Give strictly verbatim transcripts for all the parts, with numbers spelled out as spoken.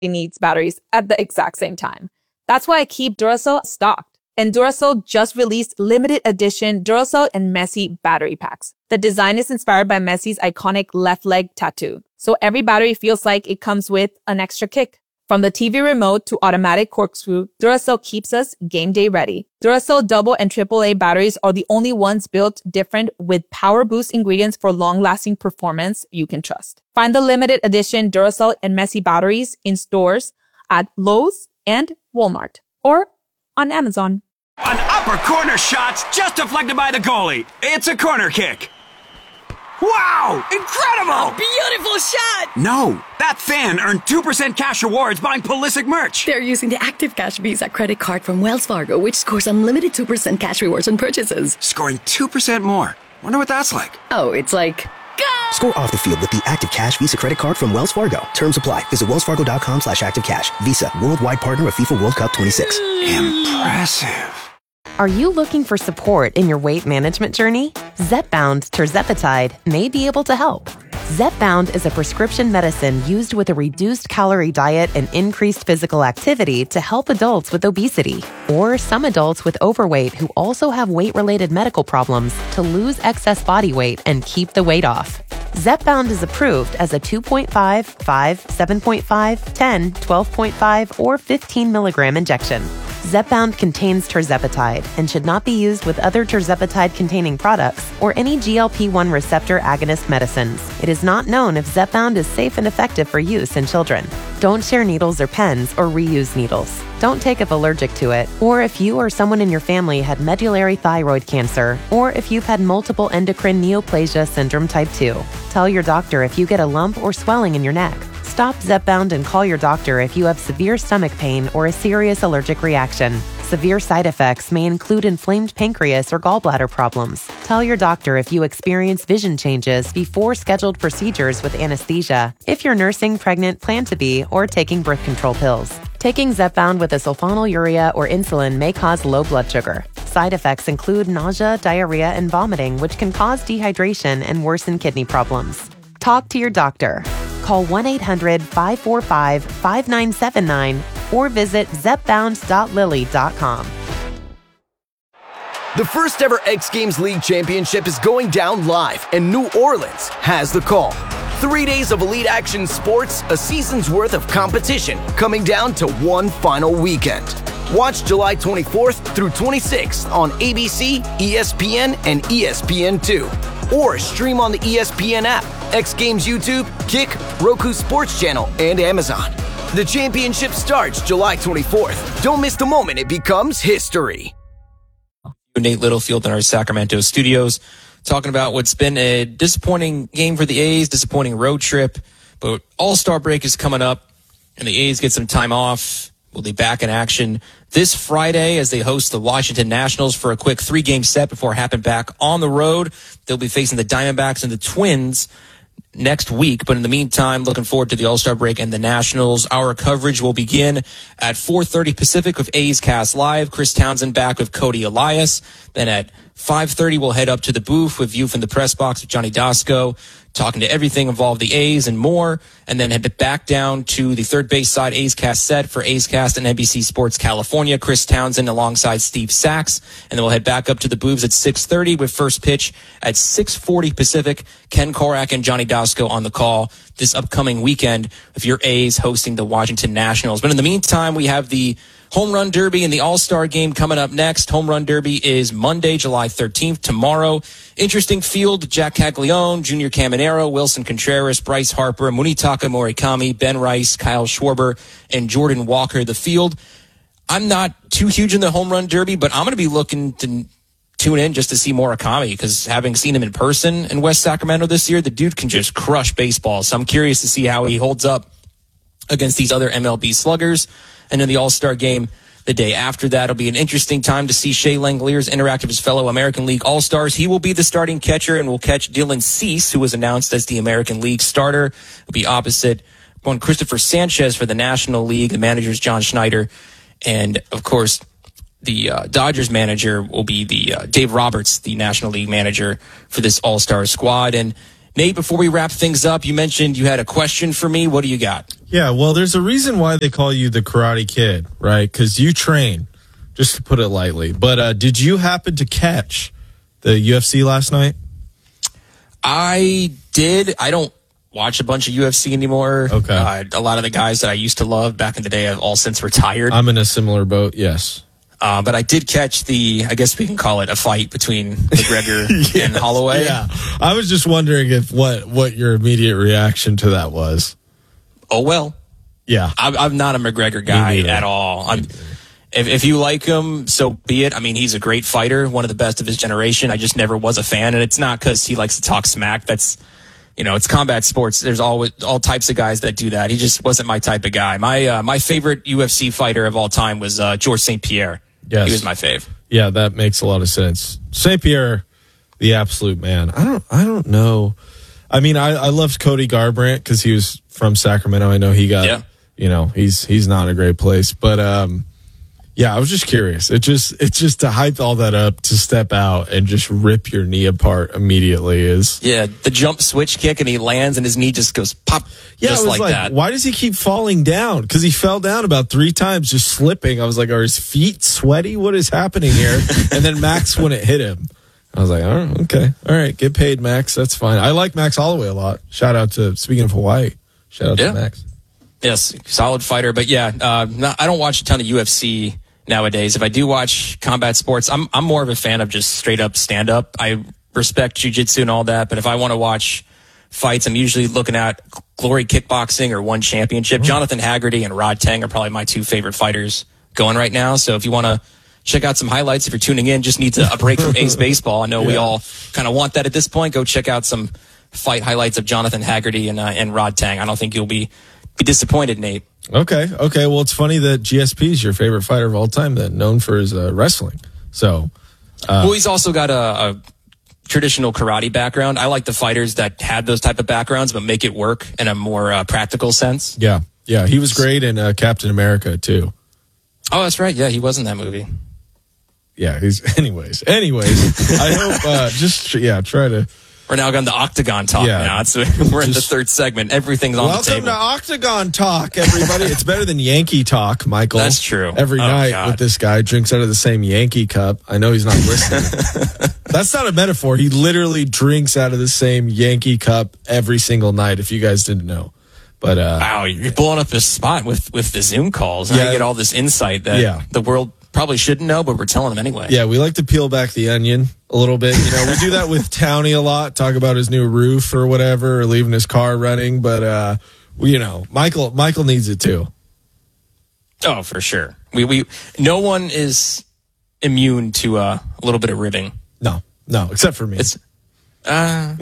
needs batteries at the exact same time. That's why I keep Duracell stocked. And Duracell just released limited edition Duracell and Messi battery packs. The design is inspired by Messi's iconic left leg tattoo. So every battery feels like it comes with an extra kick. From the T V remote to automatic corkscrew, Duracell keeps us game day ready. Duracell double and triple A batteries are the only ones built different with power boost ingredients for long-lasting performance you can trust. Find the limited edition Duracell and Messi batteries in stores at Lowe's and Walmart or on Amazon. An upper corner shot's just deflected by the goalie. It's a corner kick. Wow! Incredible! A beautiful shot! No, that fan earned two percent cash rewards buying Pulisic merch. They're using the Active Cash Visa credit card from Wells Fargo, which scores unlimited two percent cash rewards on purchases. Scoring two percent more. Wonder what that's like. Oh, it's like... Go! Score off the field with the Active Cash Visa credit card from Wells Fargo. Terms apply. Visit wellsfargo.com slash activecash. Visa, worldwide partner of FIFA World Cup twenty-six. Impressive. Are you looking for support in your weight management journey? Zepbound tirzepatide may be able to help. Zepbound is a prescription medicine used with a reduced calorie diet and increased physical activity to help adults with obesity or some adults with overweight who also have weight-related medical problems to lose excess body weight and keep the weight off. Zepbound is approved as a two point five, five, seven point five, ten, twelve point five, or fifteen milligram injection. Zepbound contains tirzepatide and should not be used with other tirzepatide-containing products or any G L P one receptor agonist medicines. It is not known if Zepbound is safe and effective for use in children. Don't share needles or pens or reuse needles. Don't take if allergic to it, or if you or someone in your family had medullary thyroid cancer, or if you've had multiple endocrine neoplasia syndrome type two. Tell your doctor if you get a lump or swelling in your neck. Stop Zepbound and call your doctor if you have severe stomach pain or a serious allergic reaction. Severe side effects may include inflamed pancreas or gallbladder problems. Tell your doctor if you experience vision changes before scheduled procedures with anesthesia, if you're nursing, pregnant, plan to be, or taking birth control pills. Taking Zepbound with a sulfonylurea or insulin may cause low blood sugar. Side effects include nausea, diarrhea, and vomiting, which can cause dehydration and worsen kidney problems. Talk to your doctor. Call one eight hundred, five four five, five nine seven nine or visit zepbound dot lilly dot com. The first ever X Games League Championship is going down live, and New Orleans has the call. Three days of elite action sports, a season's worth of competition, coming down to one final weekend. Watch July twenty-fourth through twenty-sixth on A B C, E S P N, and E S P N two. Or stream on the E S P N app, X Games YouTube, Kick, Roku Sports Channel, and Amazon. The championship starts July twenty-fourth. Don't miss the moment it becomes history. Nate Littlefield in our Sacramento studios, talking about what's been a disappointing game for the A's, disappointing road trip, but All-Star break is coming up, and the A's get some time off. Will they back in action this Friday as they host the Washington Nationals for a quick three-game set before hopping back on the road? They'll be facing the Diamondbacks and the Twins next week. But in the meantime, looking forward to the All-Star break and the Nationals. Our coverage will begin at four thirty Pacific with A's Cast Live. Chris Townsend back with Cody Elias. Then at five thirty, we'll head up to the booth with View from the Press Box with Johnny Dasco, talking to everything involved the A's and more, and then head back down to the third base side A's Cast set for A's Cast and N B C Sports California. Chris Townsend alongside Steve Sachs, and then we'll head back up to the booths at six thirty with first pitch at six forty Pacific. Ken Korak and Johnny Dasco on the call this upcoming weekend with your A's hosting the Washington Nationals. But in the meantime, we have the Home Run Derby and the All-Star Game coming up next. Home Run Derby is Monday, July thirteenth, tomorrow. Interesting field: Jack Caglione, Junior Caminero, Wilson Contreras, Bryce Harper, Munetaka Morikami, Ben Rice, Kyle Schwarber, and Jordan Walker. The field, I'm not too huge in the Home Run Derby, but I'm going to be looking to tune in just to see Murakami, because having seen him in person in West Sacramento this year, the dude can just crush baseball. So I'm curious to see how he holds up against these other M L B sluggers. And then the All-Star Game the day after that. It'll be an interesting time to see Shea Langeliers interact with his fellow American League All-Stars. He will be the starting catcher and will catch Dylan Cease, who was announced as the American League starter. He'll be opposite one Christopher Sanchez for the National League. The manager's John Schneider. And, of course, the uh, Dodgers manager will be the uh, Dave Roberts, the National League manager for this All-Star squad. And, Nate, before we wrap things up, you mentioned you had a question for me. What do you got? Yeah, well, there's a reason why they call you the Karate Kid, right? Because you train, just to put it lightly. But uh, did you happen to catch the U F C last night? I did. I don't watch a bunch of U F C anymore. Okay. Uh, a lot of the guys that I used to love back in the day have all since retired. I'm in a similar boat, yes. Uh, but I did catch the, I guess we can call it a fight between McGregor yes, and Holloway. Yeah. I was just wondering if what, what your immediate reaction to that was. Oh, well. Yeah. I'm, I'm not a McGregor guy at all. I'm, if, if you like him, so be it. I mean, he's a great fighter, one of the best of his generation. I just never was a fan. And it's not because he likes to talk smack. That's, you know, it's combat sports. There's always all types of guys that do that. He just wasn't my type of guy. My, uh, my favorite U F C fighter of all time was uh, George Saint Pierre. Yes. He was my fave. Yeah, that makes a lot of sense. Saint Pierre, the absolute man. I don't I don't know. I mean, I, I loved Cody Garbrandt because he was from Sacramento. I know he got, yeah. you know, he's he's not in a great place. But, um, yeah, I was just curious. It just It's just to hype all that up, to step out and just rip your knee apart immediately is. Yeah, the jump switch kick and he lands and his knee just goes pop. Yeah, just it was like, like, that. Why does he keep falling down? Because he fell down about three times, just slipping. I was like, are his feet sweaty? What is happening here? And then Max wouldn't hit him. I was like, oh, okay. All right, get paid, Max. That's fine. I like Max Holloway a lot. Shout out to, speaking of Hawaii, shout out yeah. to Max. Yes, solid fighter. But yeah, uh, not, I don't watch a ton of U F C nowadays. If I do watch combat sports, I'm I'm more of a fan of just straight up stand up. I respect jiu-jitsu and all that, but if I want to watch fights, I'm usually looking at Glory Kickboxing or One Championship. Mm. Jonathan Haggerty and Rod Tang are probably my two favorite fighters going right now. So if you want to check out some highlights, if you're tuning in, just needs a, a break from Ace Baseball. I know yeah. we all kind of want that at this point. Go check out some fight highlights of Jonathan Haggerty and uh, and Rod Tang. I don't think you'll be be disappointed, Nate. Okay, okay. Well, it's funny that G S P is your favorite fighter of all time, that known for his uh, wrestling. So, uh, well, he's also got a, a traditional karate background. I like the fighters that had those type of backgrounds, but make it work in a more uh, practical sense. Yeah, yeah. He was great in uh, Captain America too. Oh, that's right. Yeah, he was in that movie. Yeah, he's. Anyways, anyways. I hope uh, just yeah, try to. We're now going to Octagon Talk yeah, now. It's, we're in the third segment. Everything's on the table. Welcome to Octagon Talk, everybody. It's better than Yankee Talk, Michael. That's true. Every oh, night God. with this guy, drinks out of the same Yankee cup. I know he's not listening. That's not a metaphor. He literally drinks out of the same Yankee cup every single night, if you guys didn't know. But uh, wow, you're blowing up this spot with, with the Zoom calls. Yeah, you get all this insight that yeah. the world probably shouldn't know, but we're telling them anyway. Yeah, we like to peel back the onion a little bit. You know, we do that with Townie a lot, talk about his new roof or whatever, or leaving his car running. But, uh, we, you know, Michael Michael needs it too. Oh, for sure. We we No one is immune to uh, a little bit of ribbing. No, no, except for me. It's, uh...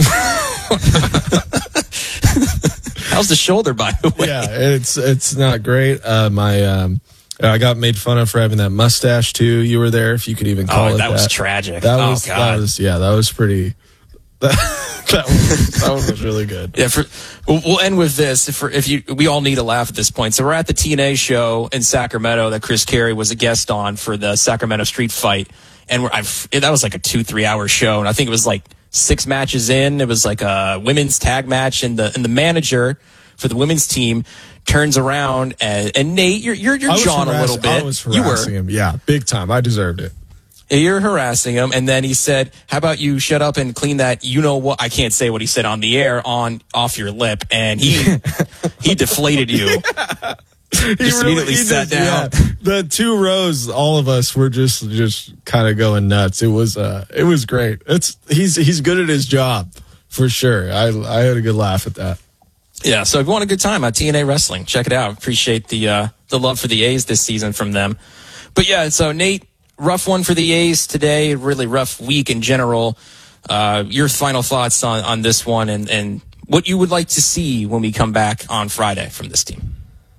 How's the shoulder, by the way? Yeah, it's it's not great. Uh, my... Um, I got made fun of for having that mustache too. You were there, if you could even call oh, it that. that was tragic. That oh, was, God. That was, yeah, that was pretty. That, that, was, that one was really good. Yeah, for, we'll, we'll end with this. If, if you, we all need a laugh at this point. So we're at the T N A show in Sacramento that Chris Carey was a guest on for the Sacramento Street Fight, and we're, I've, that was like a two three hour show, and I think it was like six matches in. It was like a women's tag match, and the and the manager for the women's team turns around and, and Nate, you're you're, you're jawing a little bit. I was harassing you were. him. Yeah, big time. I deserved it. You're harassing him, and then he said, "How about you shut up and clean that? You know what? I can't say what he said on the air on off your lip." And he he deflated you. Yeah. Just he really, immediately he sat did, down. Yeah. The two rows, all of us were just just kind of going nuts. It was uh, it was great. It's he's he's good at his job for sure. I I had a good laugh at that. Yeah, so if you want a good time at T N A Wrestling, check it out. Appreciate the uh, the love for the A's this season from them. But yeah, so Nate, rough one for the A's today. Really rough week in general. Uh, your final thoughts on, on this one and, and what you would like to see when we come back on Friday from this team.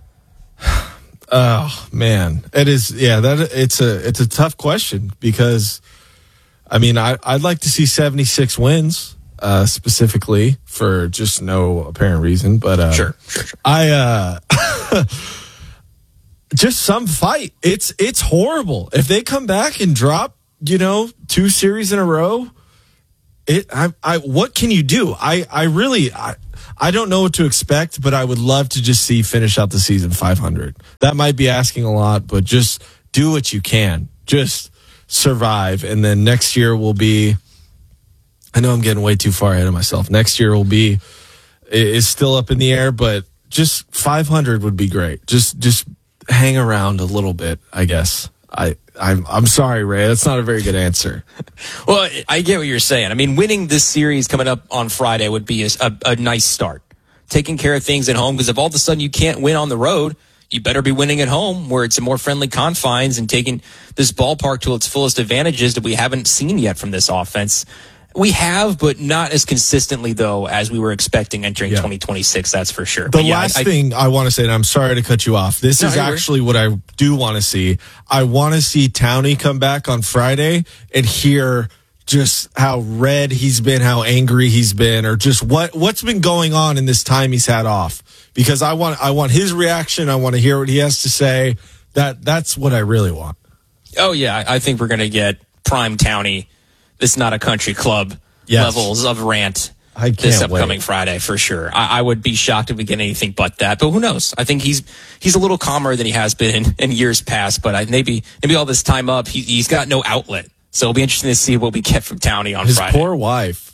Oh man, it is. Yeah, that it's a it's a tough question because, I mean, I I'd like to see seventy-six wins. Uh, specifically for just no apparent reason, but uh, sure, sure, sure. I uh, just some fight. It's it's horrible if they come back and drop, you know, two series in a row. It I I what can you do? I I really I I don't know what to expect, but I would love to just see finish out the season five hundred. That might be asking a lot, but just do what you can. Just survive. And then next year will be, I know I'm getting way too far ahead of myself. Next year will be, is still up in the air, but just five hundred would be great. Just, just hang around a little bit, I guess. I, I'm, I'm sorry, Ray. That's not a very good answer. Well, I get what you're saying. I mean, winning this series coming up on Friday would be a, a, a nice start. Taking care of things at home, because if all of a sudden you can't win on the road, you better be winning at home where it's a more friendly confines and taking this ballpark to its fullest advantages that we haven't seen yet from this offense. We have, but not as consistently, though, as we were expecting entering yeah. twenty twenty-six, that's for sure. The but yeah, last I, thing I want to say, and I'm sorry to cut you off, this no, is actually what I do want to see. I want to see Townie come back on Friday and hear just how red he's been, how angry he's been, or just what, what's been going on in this time he's had off. Because I want I want his reaction. I want to hear what he has to say. That That's what I really want. Oh, yeah. I think we're going to get prime Townie. This is not a country club yes. levels of rant I can't this upcoming wait. Friday for sure. I, I would be shocked if we get anything but that. But who knows? I think he's he's a little calmer than he has been in, in years past. But I, maybe maybe all this time up, he, he's got no outlet. So it'll be interesting to see what we get from Townie on His Friday. His poor wife.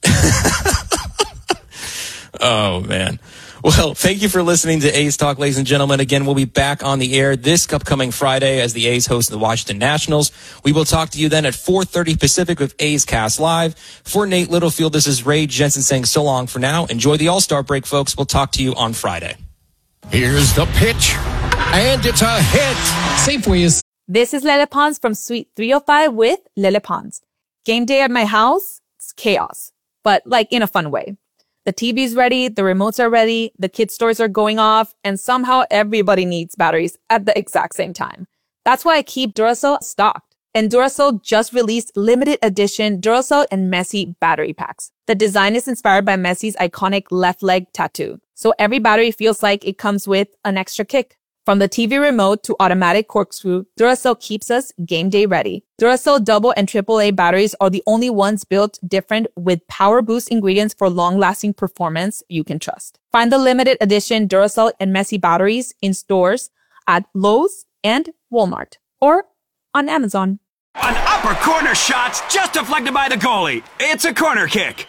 Oh, man. Well, thank you for listening to A's Talk, ladies and gentlemen. Again, we'll be back on the air this upcoming Friday as the A's host the Washington Nationals. We will talk to you then at four thirty Pacific with A's Cast Live. For Nate Littlefield, this is Ray Jensen saying so long for now. Enjoy the All-Star break, folks. We'll talk to you on Friday. Here's the pitch, and it's a hit. Safeway is... This is Lele Pons from Suite three oh five with Lele Pons. Game day at my house, it's chaos, but like in a fun way. The T V's ready, the remotes are ready, the kid stores are going off, and somehow everybody needs batteries at the exact same time. That's why I keep Duracell stocked. And Duracell just released limited edition Duracell and Messi battery packs. The design is inspired by Messi's iconic left leg tattoo. So every battery feels like it comes with an extra kick. From the T V remote to automatic corkscrew, Duracell keeps us game day ready. Duracell double and triple A batteries are the only ones built different with power boost ingredients for long-lasting performance you can trust. Find the limited edition Duracell and Messi batteries in stores at Lowe's and Walmart or on Amazon. An upper corner shot just deflected by the goalie. It's a corner kick.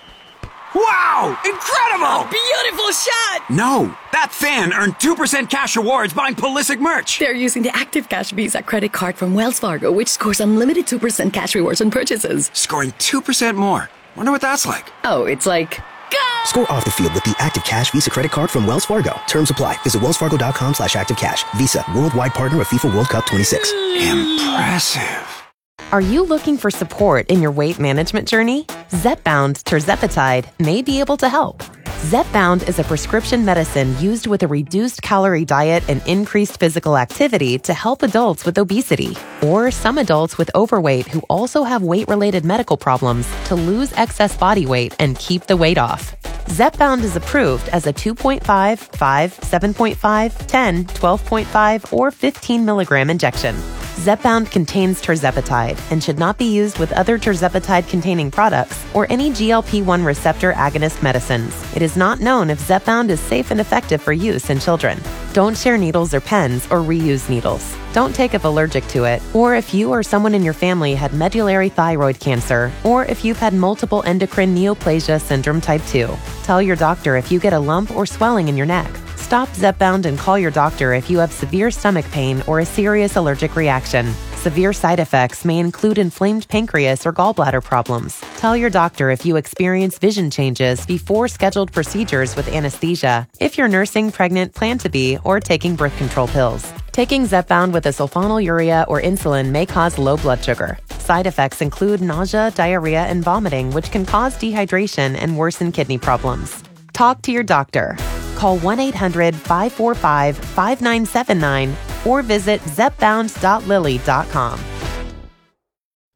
Wow! Incredible! A beautiful shot! No, that fan earned two percent cash rewards buying Pulisic merch. They're using the Active Cash Visa credit card from Wells Fargo, which scores unlimited two percent cash rewards on purchases. Scoring two percent more. Wonder what that's like. Oh, it's like... Go! Score off the field with the Active Cash Visa credit card from Wells Fargo. Terms apply. Visit wellsfargo.com slash activecash. Visa, worldwide partner of FIFA World Cup twenty-six. Impressive. Are you looking for support in your weight management journey? Zepbound tirzepatide may be able to help. Zepbound is a prescription medicine used with a reduced calorie diet and increased physical activity to help adults with obesity or some adults with overweight who also have weight-related medical problems to lose excess body weight and keep the weight off. Zepbound is approved as a two point five, five, seven point five, ten, twelve point five, or fifteen milligram injection. Zepbound contains tirzepatide and should not be used with other tirzepatide-containing products or any G L P one receptor agonist medicines. It is not known if Zepbound is safe and effective for use in children. Don't share needles or pens or reuse needles. Don't take if allergic to it, or if you or someone in your family had medullary thyroid cancer, or if you've had multiple endocrine neoplasia syndrome type two. Tell your doctor if you get a lump or swelling in your neck. Stop Zepbound and call your doctor if you have severe stomach pain or a serious allergic reaction. Severe side effects may include inflamed pancreas or gallbladder problems. Tell your doctor if you experience vision changes before scheduled procedures with anesthesia, if you're nursing, pregnant, plan to be, or taking birth control pills. Taking Zepbound with a sulfonylurea or insulin may cause low blood sugar. Side effects include nausea, diarrhea, and vomiting, which can cause dehydration and worsen kidney problems. Talk to your doctor. Call one eight hundred, five four five, five nine seven nine or visit zepbound dot lilly dot com.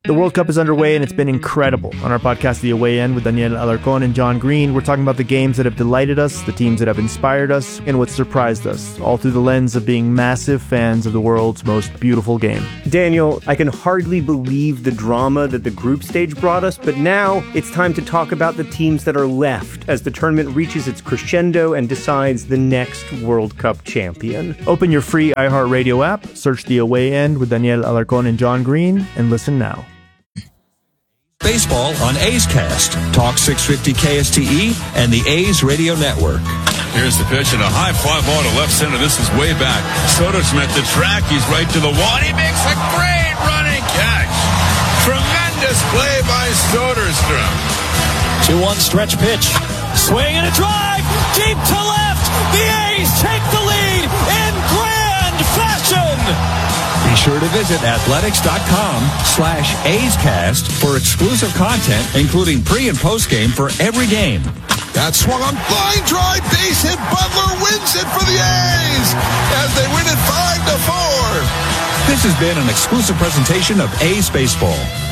The World Cup is underway and it's been incredible. On our podcast, The Away End, with Daniel Alarcón and John Green, we're talking about the games that have delighted us, the teams that have inspired us, and what surprised us, all through the lens of being massive fans of the world's most beautiful game. Daniel, I can hardly believe the drama that the group stage brought us, but now it's time to talk about the teams that are left as the tournament reaches its crescendo and decides the next World Cup champion. Open your free iHeartRadio app, search The Away End with Daniel Alarcón and John Green, and listen now. Baseball on A's Cast, Talk six fifty K S T E, and the A's Radio Network. Here's the pitch and a high fly ball to left center. This is way back. Soderstrom at the track. He's right to the wall. He makes a great running catch. Tremendous play by Soderstrom. two one stretch pitch. Swing and a drive. Deep to left. The A's take the lead in grand fashion. Be sure to visit athletics.com slash A'scast for exclusive content, including pre- and post-game for every game. That swung on, line drive, base hit. Butler wins it for the A's as they win it five to four. This has been an exclusive presentation of A's Baseball.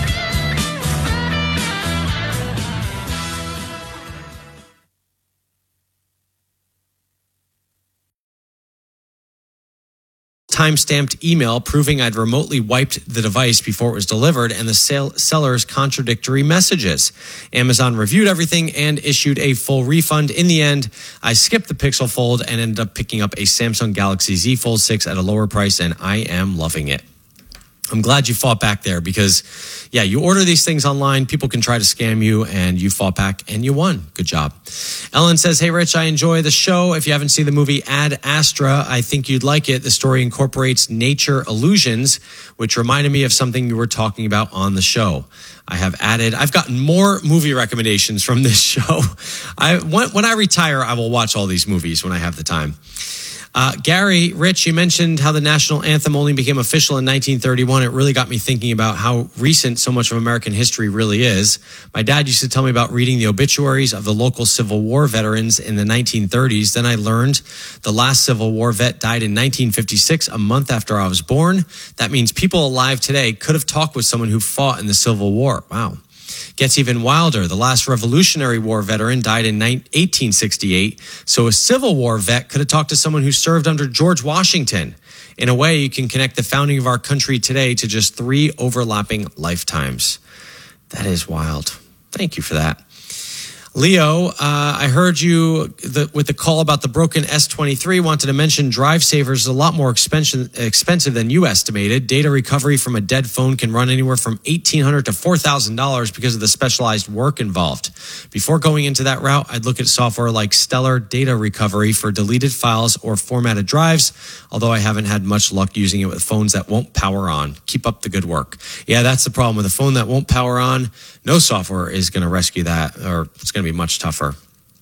Time-stamped email proving I'd remotely wiped the device before it was delivered, and the sale- seller's contradictory messages. Amazon reviewed everything and issued a full refund. In the end, I skipped the Pixel Fold and ended up picking up a Samsung Galaxy Z Fold six at a lower price, and I am loving it. I'm glad you fought back there because, yeah, you order these things online, people can try to scam you, and you fought back and you won. Good job. Ellen says, hey, Rich, I enjoy the show. If you haven't seen the movie Ad Astra, I think you'd like it. The story incorporates nature illusions, which reminded me of something you were talking about on the show. I have added, I've gotten more movie recommendations from this show. I when, when I retire, I will watch all these movies when I have the time. Uh, Gary, Rich, you mentioned how the national anthem only became official in nineteen thirty-one. It really got me thinking about how recent so much of American history really is. My dad used to tell me about reading the obituaries of the local Civil War veterans in the nineteen thirties. Then I learned the last Civil War vet died in nineteen fifty-six, a month after I was born. That means people alive today could have talked with someone who fought in the Civil War. Wow. Gets even wilder. The last Revolutionary War veteran died in eighteen sixty-eight, so a Civil War vet could have talked to someone who served under George Washington. In a way, you can connect the founding of our country today to just three overlapping lifetimes. That is wild. Thank you for that. Leo, uh, I heard you the, with the call about the broken S twenty-three. Wanted to mention Drive Savers is a lot more expensive, expensive than you estimated. Data recovery from a dead phone can run anywhere from eighteen hundred dollars to four thousand dollars because of the specialized work involved. Before going into that route, I'd look at software like Stellar Data Recovery for deleted files or formatted drives, although I haven't had much luck using it with phones that won't power on. Keep up the good work. Yeah, that's the problem with a phone that won't power on. No software is going to rescue that, or it's going to be much tougher.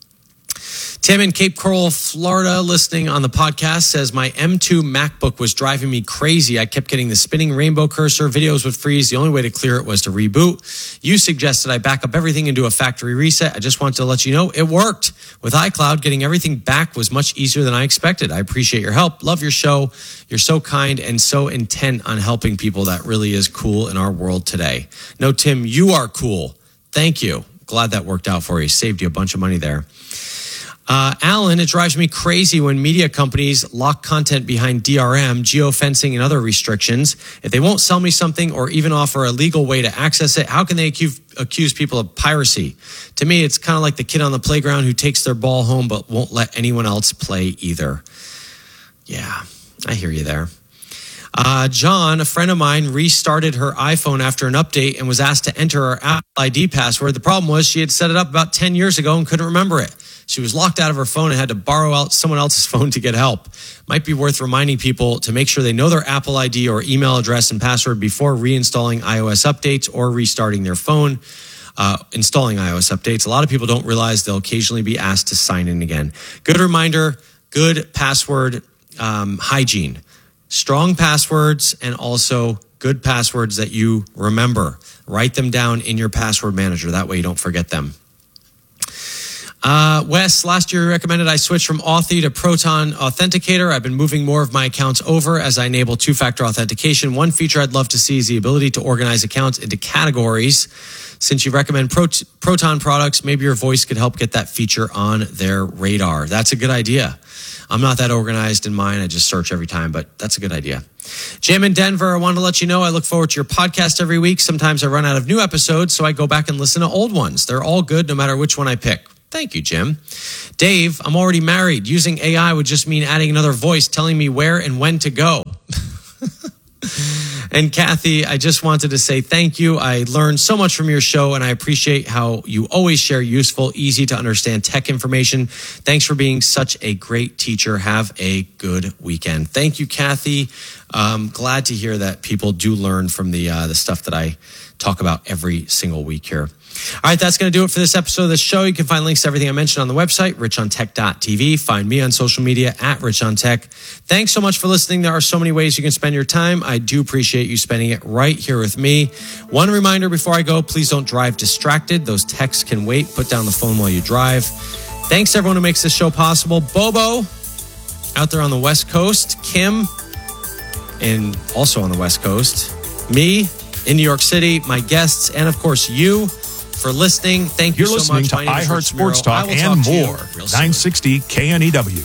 Tim in Cape Coral, Florida, listening on the podcast, says, my M two MacBook was driving me crazy. I kept getting the spinning rainbow cursor. Videos would freeze. The only way to clear it was to reboot. You suggested I back up everything and do a factory reset. I just wanted to let you know it worked. With iCloud, getting everything back was much easier than I expected. I appreciate your help. Love your show. You're so kind and so intent on helping people. That really is cool in our world today. No, Tim, you are cool. Thank you. Glad that worked out for you. Saved you a bunch of money there. Uh, Alan, it drives me crazy when media companies lock content behind D R M, geofencing, and other restrictions. If they won't sell me something or even offer a legal way to access it, how can they accuse, accuse people of piracy? To me, it's kind of like the kid on the playground who takes their ball home but won't let anyone else play either. Yeah, I hear you there. Uh, John, a friend of mine, restarted her iPhone after an update and was asked to enter her Apple I D password. The problem was she had set it up about ten years ago and couldn't remember it. She was locked out of her phone and had to borrow out someone else's phone to get help. Might be worth reminding people to make sure they know their Apple I D or email address and password before reinstalling iOS updates or restarting their phone. Uh, installing iOS updates. A lot of people don't realize they'll occasionally be asked to sign in again. Good reminder, good password um, hygiene. Strong passwords and also good passwords that you remember. Write them down in your password manager. That way you don't forget them. Uh, Wes, last year you recommended I switch from Authy to Proton Authenticator. I've been moving more of my accounts over as I enable two-factor authentication. One feature I'd love to see is the ability to organize accounts into categories. Since you recommend Prot- Proton products, maybe your voice could help get that feature on their radar. That's a good idea. I'm not that organized in mine. I just search every time, but that's a good idea. Jim in Denver, I wanted to let you know I look forward to your podcast every week. Sometimes I run out of new episodes, so I go back and listen to old ones. They're all good no matter which one I pick. Thank you, Jim. Dave, I'm already married. Using A I would just mean adding another voice telling me where and when to go. And Kathy, I just wanted to say thank you. I learned so much from your show, and I appreciate how you always share useful, easy to understand tech information. Thanks for being such a great teacher. Have a good weekend. Thank you, Kathy. Um, glad to hear that people do learn from the uh, the stuff that I talk about every single week here. All right, that's going to do it for this episode of the show. You can find links to everything I mentioned on the website, rich on tech dot t v. Find me on social media at richontech. Thanks so much for listening. There are so many ways you can spend your time. I do appreciate you spending it right here with me. One reminder before I go, please don't drive distracted. Those texts can wait. Put down the phone while you drive. Thanks to everyone who makes this show possible. Bobo out there on the West Coast. Kim, and also on the West Coast. Me in New York City. My guests, and of course you. For listening. Thank you You're so much. listening to iHeart Sports Talk and more. nine sixty K N E W.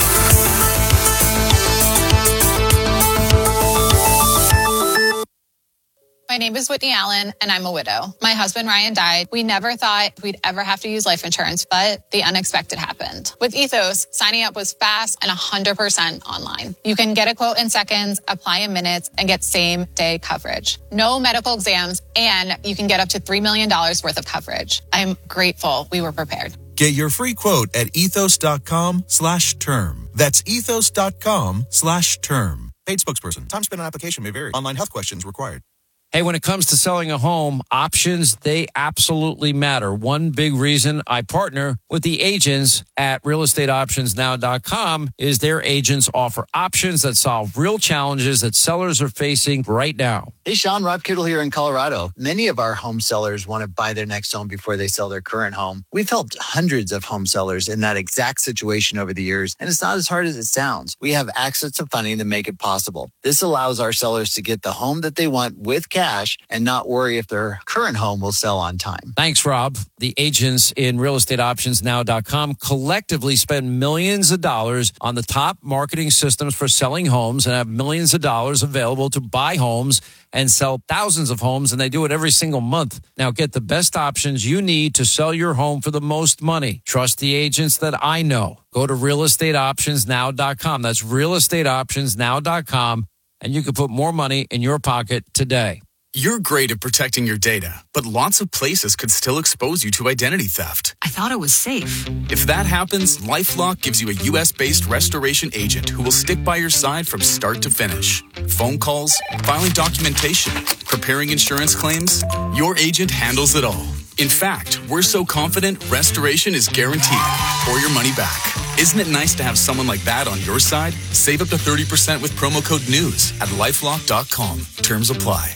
My name is Whitney Allen, and I'm a widow. My husband, Ryan, died. We never thought we'd ever have to use life insurance, but the unexpected happened. With Ethos, signing up was fast and one hundred percent online. You can get a quote in seconds, apply in minutes, and get same-day coverage. No medical exams, and you can get up to three million dollars worth of coverage. I'm grateful we were prepared. Get your free quote at ethos.com slash term. That's ethos.com slash term. Paid spokesperson. Time spent on application may vary. Online health questions required. Hey, when it comes to selling a home, options, they absolutely matter. One big reason I partner with the agents at real estate options now dot com is their agents offer options that solve real challenges that sellers are facing right now. Hey, Sean, Rob Kittle here in Colorado. Many of our home sellers want to buy their next home before they sell their current home. We've helped hundreds of home sellers in that exact situation over the years, and it's not as hard as it sounds. We have access to funding to make it possible. This allows our sellers to get the home that they want with cash and not worry if their current home will sell on time. Thanks, Rob. The agents in real estate options now dot com collectively spend millions of dollars on the top marketing systems for selling homes and have millions of dollars available to buy homes and sell thousands of homes, and they do it every single month. Now get the best options you need to sell your home for the most money. Trust the agents that I know. Go to real estate options now dot com. That's real estate options now dot com, and you can put more money in your pocket today. You're great at protecting your data, but lots of places could still expose you to identity theft. I thought it was safe. If that happens, LifeLock gives you a U S-based restoration agent who will stick by your side from start to finish. Phone calls, filing documentation, preparing insurance claims, your agent handles it all. In fact, we're so confident restoration is guaranteed or your money back. Isn't it nice to have someone like that on your side? Save up to thirty percent with promo code NEWS at lifelock dot com. Terms apply.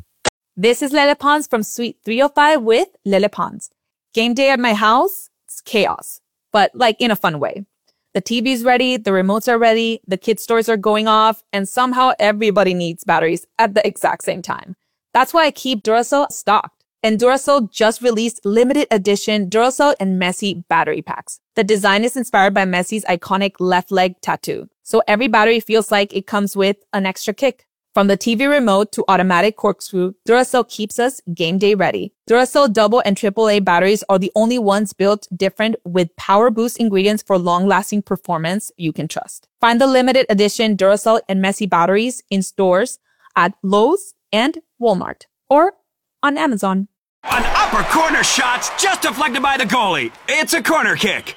This is Lele Pons from Suite three oh five with Lele Pons. Game day at my house, it's chaos, but like in a fun way. The T V's ready, the remotes are ready, the kids' toys are going off, and somehow everybody needs batteries at the exact same time. That's why I keep Duracell stocked. And Duracell just released limited edition Duracell and Messi battery packs. The design is inspired by Messi's iconic left leg tattoo. So every battery feels like it comes with an extra kick. From the T V remote to automatic corkscrew, Duracell keeps us game day ready. Duracell double and triple A batteries are the only ones built different with power boost ingredients for long-lasting performance you can trust. Find the limited edition Duracell and Messi batteries in stores at Lowe's and Walmart or on Amazon. An upper corner shot just deflected by the goalie. It's a corner kick.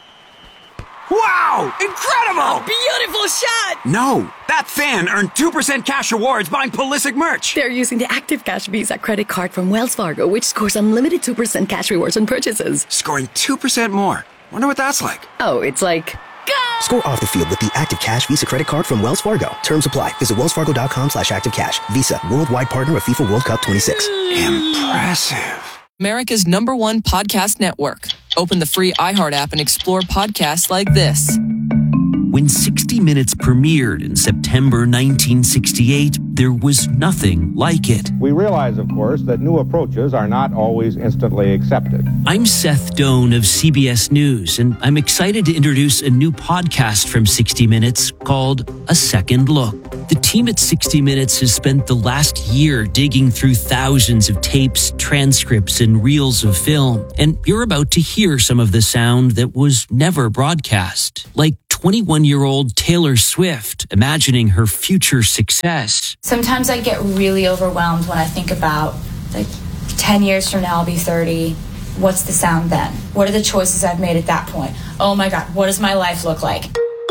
Wow! Incredible! A beautiful shot! No, that fan earned two percent cash rewards buying Pulisic merch. They're using the Active Cash Visa credit card from Wells Fargo, which scores unlimited two percent cash rewards on purchases. Scoring two percent more. Wonder what that's like. Oh, it's like... Score off the field with the Active Cash Visa credit card from Wells Fargo. Terms apply. Visit wellsfargo.com slash activecash. Visa, worldwide partner of FIFA World Cup twenty-six. Impressive. America's number one podcast network. Open the free iHeart app and explore podcasts like this. When sixty minutes premiered in September nineteen sixty-eight, there was nothing like it. We realize, of course, that new approaches are not always instantly accepted. I'm Seth Doan of C B S News, and I'm excited to introduce a new podcast from sixty minutes called A Second Look. The team at sixty minutes has spent the last year digging through thousands of tapes, transcripts, and reels of film, and you're about to hear some of the sound that was never broadcast, like twenty-one-year-old Taylor Swift imagining her future success. Sometimes I get really overwhelmed when I think about, like, ten years from now I'll be thirty. What's the sound then? What are the choices I've made at that point? Oh my God, what does my life look like?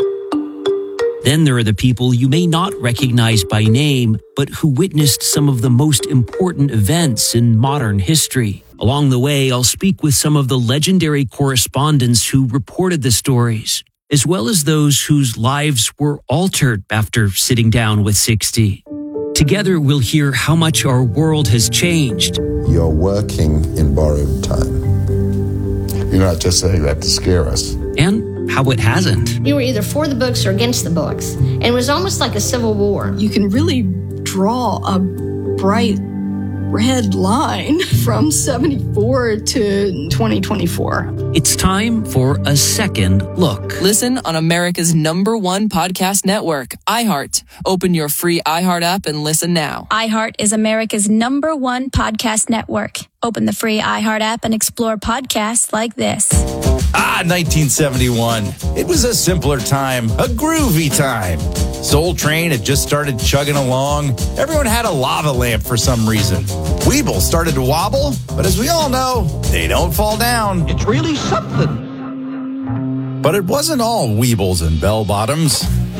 Then there are the people you may not recognize by name, but who witnessed some of the most important events in modern history. Along the way, I'll speak with some of the legendary correspondents who reported the stories, as well as those whose lives were altered after sitting down with sixty. Together, we'll hear how much our world has changed. You're working in borrowed time. You're not just saying that to scare us. And how it hasn't. You were either for the books or against the books. And it was almost like a civil war. You can really draw a bright red line from seventy-four to twenty twenty-four. It's time for A Second Look. Listen on America's number one podcast network, iHeart. Open your free iHeart app and listen now. iHeart is America's number one podcast network. Open the free iHeart app and explore podcasts like this. Ah, nineteen seventy-one. It was a simpler time, a groovy time. Soul Train had just started chugging along. Everyone had a lava lamp for some reason. Weeble started to wobble, but as we all know, they don't fall down. It's really something. But it wasn't all Weebles and bell-bottoms.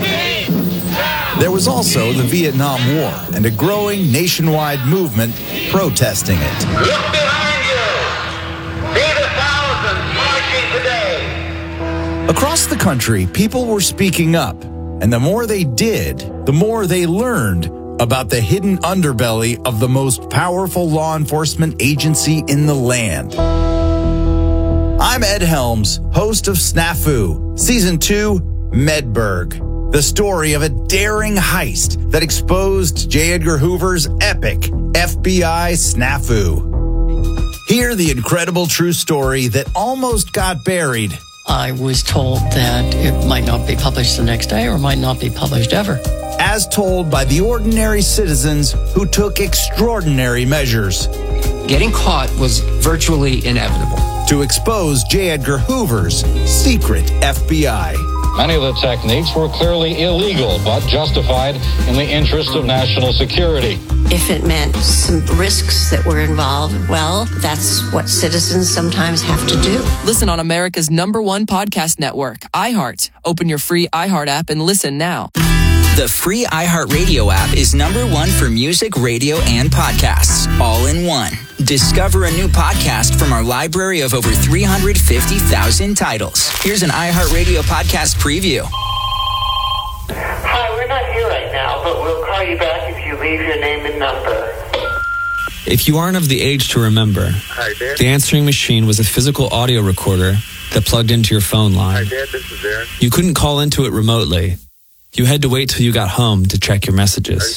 There was also the Vietnam War and a growing nationwide movement protesting it. Look behind you. See the thousands marching today. Across the country, people were speaking up, and the more they did, the more they learned about the hidden underbelly of the most powerful law enforcement agency in the land. I'm Ed Helms, host of Snafu, Season two, Medberg, the story of a daring heist that exposed J. Edgar Hoover's epic F B I snafu. Hear the incredible true story that almost got buried. I was told that it might not be published the next day or might not be published ever. As told by the ordinary citizens who took extraordinary measures. Getting caught was virtually inevitable. To expose J. Edgar Hoover's secret F B I. Many of the techniques were clearly illegal, but justified in the interest of national security. If it meant some risks that were involved, well, that's what citizens sometimes have to do. Listen on America's number one podcast network, iHeart. Open your free iHeart app and listen now. The free iHeartRadio app is number one for music, radio, and podcasts, all in one. Discover a new podcast from our library of over three hundred fifty thousand titles. Here's an iHeartRadio podcast preview. Hi, we're not here right now, but we'll call you back if you leave your name and number. If you aren't of the age to remember, Hi, Dad. the answering machine was a physical audio recorder that plugged into your phone line. Hi, Dad. This is Aaron. You couldn't call into it remotely. You had to wait till you got home to check your messages.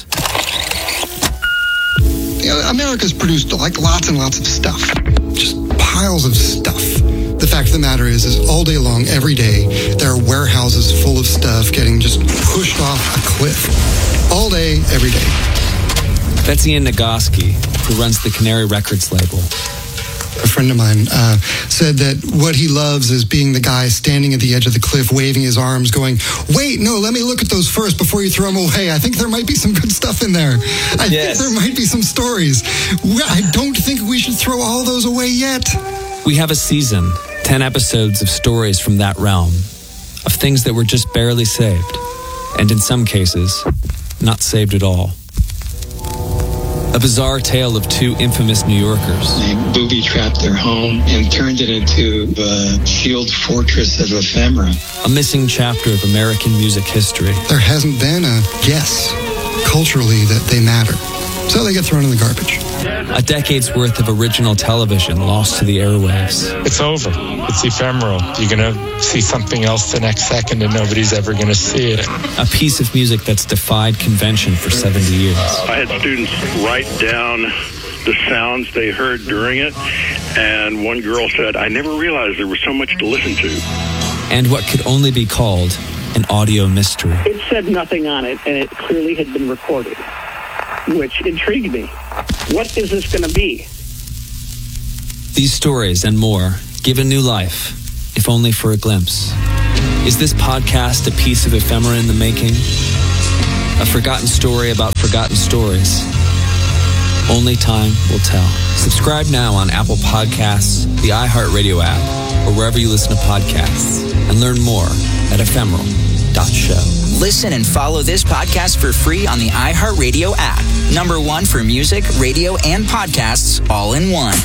You know, America's produced like lots and lots of stuff. Just piles of stuff. The fact of the matter is, is all day long, every day, there are warehouses full of stuff getting just pushed off a cliff. All day, every day. That's Ian Nagoski, who runs the Canary Records label. A friend of mine uh, said that what he loves is being the guy standing at the edge of the cliff, waving his arms, going, wait, no, let me look at those first before you throw them away. I think there might be some good stuff in there. I yes. think there might be some stories. I don't think we should throw all those away yet. We have a season, ten episodes of stories from that realm, of things that were just barely saved, and in some cases, not saved at all. A bizarre tale of two infamous New Yorkers. They booby-trapped their home and turned it into the sealed fortress of ephemera. A missing chapter of American music history. There hasn't been a guess culturally that they matter. So they get thrown in the garbage. A decade's worth of original television lost to the airwaves. It's over. It's ephemeral. You're going to see something else the next second and nobody's ever going to see it. A piece of music that's defied convention for seventy years. I had students write down the sounds they heard during it, and one girl said, I never realized there was so much to listen to. And what could only be called an audio mystery. It said nothing on it, and it clearly had been recorded, which intrigued me. What is this going to be? These stories and more given new life, if only for a glimpse. Is this podcast a piece of ephemera in the making? A forgotten story about forgotten stories? Only time will tell. Subscribe now on Apple Podcasts, the iHeartRadio app, or wherever you listen to podcasts, and learn more at ephemeral dot show. Listen and follow this podcast for free on the iHeartRadio app. Number one for music, radio, and podcasts all in one.